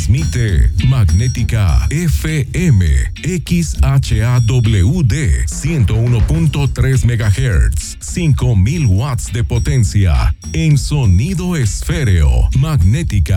Transmite Magnética FM XHAWD 101.3 MHz, 5000 watts de potencia en sonido esféreo. Magnética